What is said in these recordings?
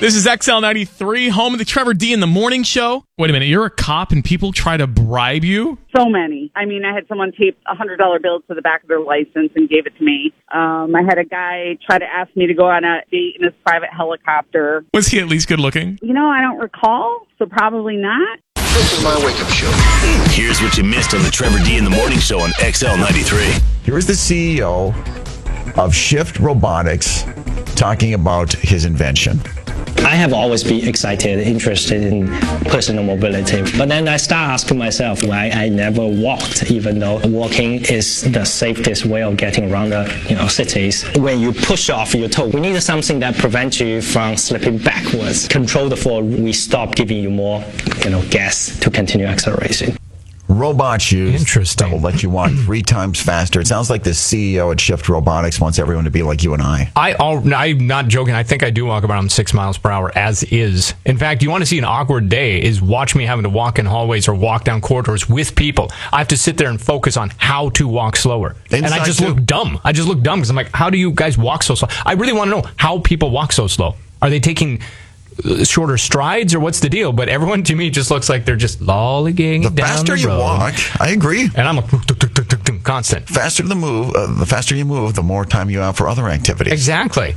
This is XL93, home of the Trevor D in the Morning Show. Wait a minute, you're a cop and people try to bribe you? So many. I mean, I had someone tape $100 bills to the back of their license and gave it to me. I had a guy try to ask me to go on a date in his private helicopter. Was he at least good looking? You know, I don't recall, so probably not. This is my wake-up show. Here's what you missed on the Trevor D in the Morning Show on XL93. Here's the CEO of Shift Robotics talking about his invention. I have always been excited, interested in personal mobility. But then I start asking myself why I never walked, even though walking is the safest way of getting around the cities. When you push off your toe, we need something that prevents you from slipping backwards. Control the fall, we stop giving you more gas to continue acceleration. Robot shoes. Interesting. That will let you walk 3 times faster. It sounds like the CEO at Shift Robotics wants everyone to be like you and I. I'm not joking. I think I do walk around 6 miles per hour as is. In fact, you want to see an awkward day is watch me having to walk in hallways or walk down corridors with people. I have to sit there and focus on how to walk slower. And I just look dumb. I just look dumb because I'm like, how do you guys walk so slow? I really want to know how people walk so slow. Are they taking shorter strides or what's the deal? But everyone to me just looks like they're just lollygagging down the road. The faster you walk, I agree. And I'm like constant. The faster you move, the more time you have for other activities. Exactly.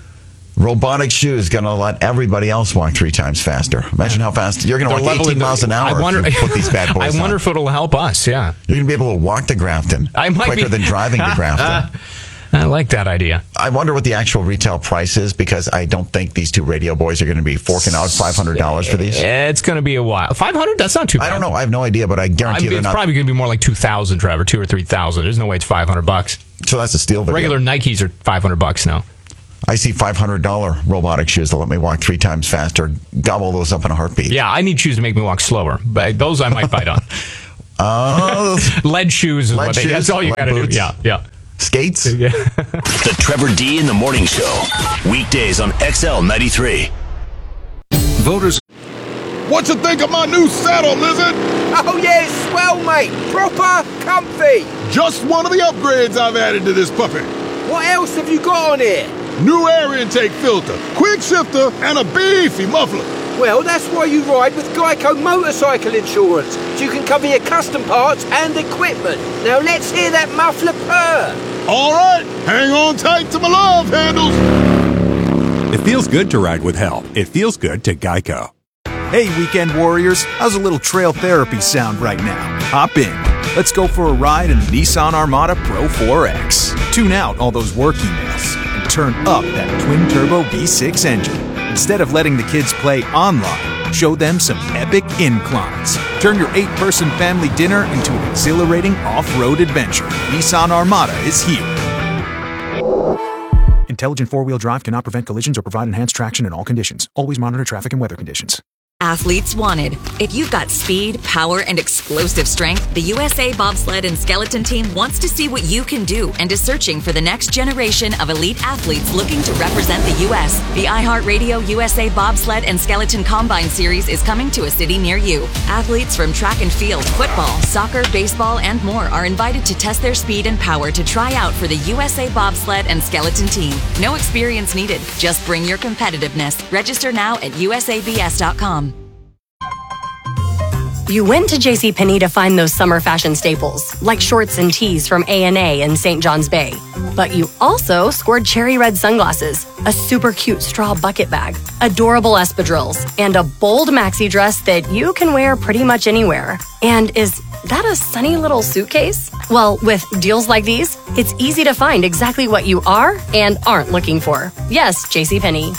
Robotic shoes going to let everybody else walk 3 times faster. Imagine how fast you're going to walk 18 miles an hour if you put these bad boys on. I wonder if it'll help us, yeah. You're going to be able to walk to Grafton quicker than driving to Grafton. I like that idea. I wonder what the actual retail price is because I don't think these 2 radio boys are going to be forking out $500 for these. It's going to be a while. $500? That's not too bad. I don't know. I have no idea, but I guarantee they're not. It's probably going to be more like $2,000, Trevor, $2,000 or $3,000. There's no way it's $500. So that's a steal. Regular Nikes are $500 now. I see $500 robotic shoes that let me walk 3 times faster. Gobble those up in a heartbeat. Yeah, I need shoes to make me walk slower, but those I might bite on. Lead shoes is what that's all you got to do. Yeah. Skates? Yeah. The Trevor D in the Morning Show. Weekdays on XL93. Voters. What you think of my new saddle, Lizard? Oh, yeah, it's swell, mate. Proper comfy. Just one of the upgrades I've added to this puppy. What else have you got on here? New air intake filter, quick shifter, and a beefy muffler. Well, that's why you ride with Geico Motorcycle Insurance. So you can cover your custom parts and equipment. Now let's hear that muffler purr. All right, hang on tight to my love handles. It feels good to ride with help. It feels good to Geico. Hey, weekend warriors. How's a little trail therapy sound right now? Hop in. Let's go for a ride in the Nissan Armada Pro 4X. Tune out all those work emails and turn up that twin-turbo V6 engine. Instead of letting the kids play online, show them some epic inclines. Turn your 8-person family dinner into an exhilarating off-road adventure. Nissan Armada is here. Intelligent four-wheel drive cannot prevent collisions or provide enhanced traction in all conditions. Always monitor traffic and weather conditions. Athletes wanted. If you've got speed, power, and explosive strength, the USA Bobsled and Skeleton Team wants to see what you can do and is searching for the next generation of elite athletes looking to represent the U.S. The iHeartRadio USA Bobsled and Skeleton Combine Series is coming to a city near you. Athletes from track and field, football, soccer, baseball, and more are invited to test their speed and power to try out for the USA Bobsled and Skeleton Team. No experience needed. Just bring your competitiveness. Register now at usabs.com. You went to JCPenney to find those summer fashion staples, like shorts and tees from A&A and St. John's Bay. But you also scored cherry red sunglasses, a super cute straw bucket bag, adorable espadrilles, and a bold maxi dress that you can wear pretty much anywhere. And is that a sunny little suitcase? Well, with deals like these, it's easy to find exactly what you are and aren't looking for. Yes, JCPenney.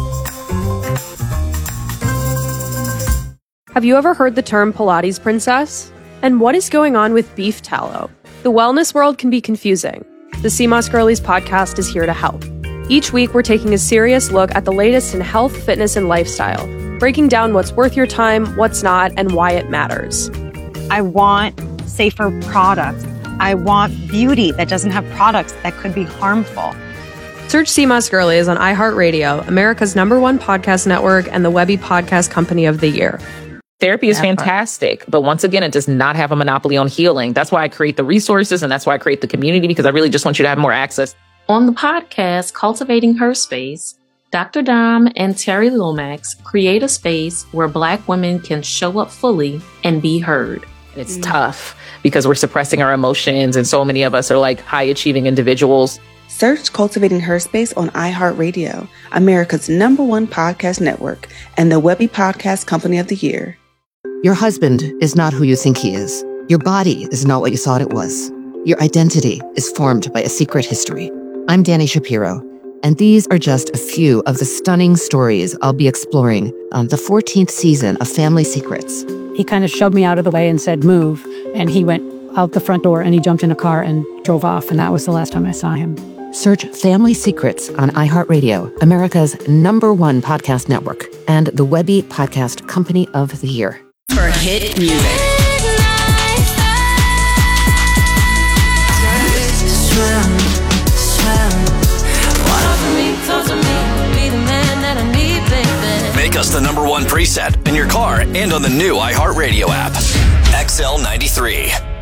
Have you ever heard the term Pilates princess? And what is going on with beef tallow? The wellness world can be confusing. The CMOS Girlies podcast is here to help. Each week, we're taking a serious look at the latest in health, fitness, and lifestyle, breaking down what's worth your time, what's not, and why it matters. I want safer products. I want beauty that doesn't have products that could be harmful. Search CMOS Girlies on iHeartRadio, America's #1 podcast network, and the Webby Podcast Company of the Year. Therapy is fantastic, but once again, it does not have a monopoly on healing. That's why I create the resources, and that's why I create the community, because I really just want you to have more access. On the podcast, Cultivating Her Space, Dr. Dom and Terry Lomax create a space where Black women can show up fully and be heard. It's tough because we're suppressing our emotions, and so many of us are like high-achieving individuals. Search Cultivating Her Space on iHeartRadio, America's #1 podcast network, and the Webby Podcast Company of the Year. Your husband is not who you think he is. Your body is not what you thought it was. Your identity is formed by a secret history. I'm Dani Shapiro, and these are just a few of the stunning stories I'll be exploring on the 14th season of Family Secrets. He kind of shoved me out of the way and said, move. And he went out the front door and he jumped in a car and drove off. And that was the last time I saw him. Search Family Secrets on iHeartRadio, America's #1 podcast network, and the Webby Podcast Company of the Year. For hit music. Make us the #1 preset in your car and on the new iHeartRadio app. XL93.